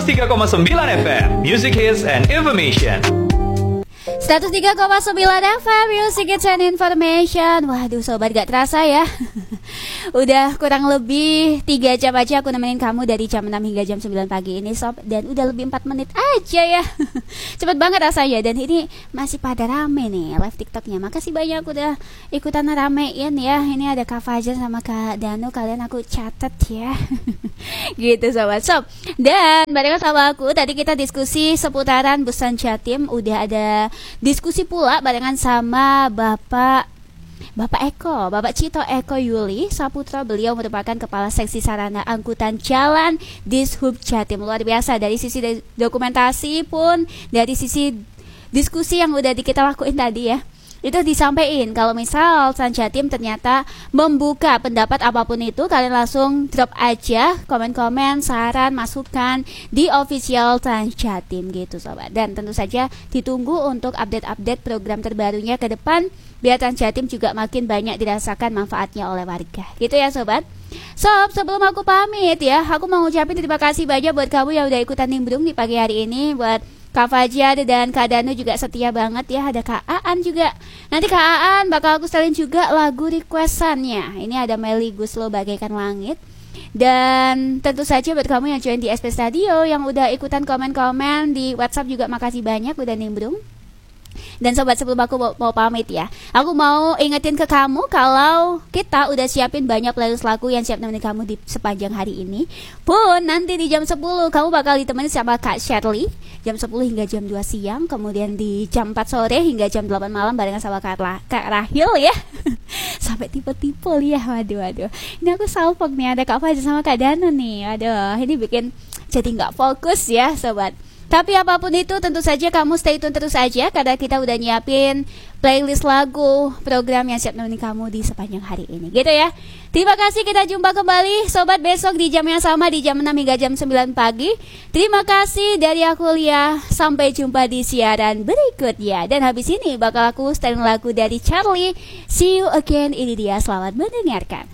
103,9 FM, Music Hits and Information. 103,9 FM Music Hits and Information. Waduh sobat, gak terasa ya. Udah kurang lebih 3 jam aja aku nemenin kamu dari jam 6 hingga jam 9 pagi ini sob. Dan udah lebih 4 menit aja ya. Cepet banget rasanya. Dan ini masih pada rame nih live TikToknya. Makasih banyak udah ikutan ramein ya. Ini ada Kak Fajar sama Kak Danu. Kalian aku catet ya. Gitu sobat sob. Dan barengan sama aku tadi kita diskusi seputaran Busan Jatim. Udah ada diskusi pula barengan sama Bapak Cito Eko Yuli Saputra. Beliau merupakan Kepala Seksi Sarana Angkutan Jalan Dishub Jatim. Luar biasa dari sisi dokumentasi pun dari sisi diskusi yang udah kita lakuin tadi ya. Itu disampaikan kalau misal Trans Jatim ternyata membuka pendapat apapun itu, kalian langsung drop aja komen-komen, saran, masukan di official Trans Jatim gitu sobat. Dan tentu saja ditunggu untuk update-update program terbarunya ke depan, biar Trans Jatim juga makin banyak dirasakan manfaatnya oleh warga. Gitu ya sobat. Sob, sebelum aku pamit ya, aku mau ngucapin terima kasih banyak buat kamu yang udah ikutan nimbrung di pagi hari ini. Buat Kak Fajar dan Kak Danu juga setia banget ya. Ada Kak Aan juga. Nanti Kak Aan bakal aku setelin juga lagu requestannya. Ini ada Melly Guslo Bagaikan Langit. Dan tentu saja buat kamu yang join di SP Radio, yang udah ikutan komen-komen di WhatsApp juga makasih banyak udah nimbrung. Dan sobat, sebelum aku mau pamit ya, aku mau ingetin ke kamu kalau kita udah siapin banyak playlist lagu yang siap nemenin kamu di sepanjang hari ini. Pun nanti di jam 10 kamu bakal ditemenin sama Kak Shirley jam 10 hingga jam 2 siang. Kemudian di jam 4 sore hingga jam 8 malam barengan sama Kak Rahil ya. Sampai tipe-tipe ya. Waduh. Ini aku salpok nih, ada Kak Fajar sama Kak Danu nih. Aduh, ini bikin jadi gak fokus ya sobat. Tapi apapun itu tentu saja kamu stay tune terus aja, karena kita udah nyiapin playlist lagu program yang siap nemenin kamu di sepanjang hari ini. Gitu ya. Terima kasih, kita jumpa kembali sobat besok di jam yang sama di jam 6 hingga jam 9 pagi. Terima kasih dari aku Lia. Sampai jumpa di siaran berikutnya. Dan habis ini bakal aku setelin lagu dari Charlie. See you again. Ini dia, selamat mendengarkan.